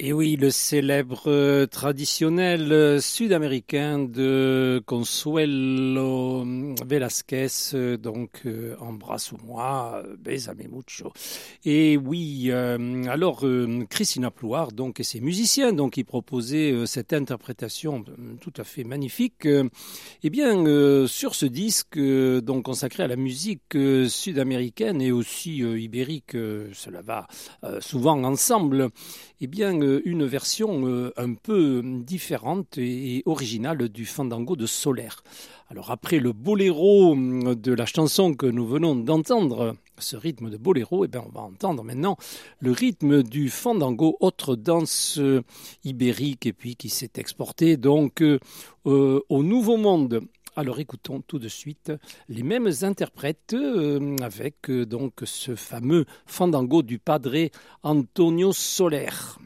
Et oui, le célèbre traditionnel sud-américain de Consuelo Velasquez, Embrasse-moi, Bésame mucho. Et oui, Christina Plouard, donc, et ses musiciens, donc, qui proposaient cette interprétation tout à fait magnifique. Sur ce disque, donc consacré à la musique sud-américaine et aussi ibérique, cela va souvent ensemble. Une version un peu différente et originale du fandango de Solaire. Alors après le boléro de la chanson que nous venons d'entendre, ce rythme de boléro, on va entendre maintenant le rythme du fandango, autre danse ibérique et puis qui s'est exportée au Nouveau Monde. Alors écoutons tout de suite les mêmes interprètes avec ce fameux fandango du padre Antonio Soler.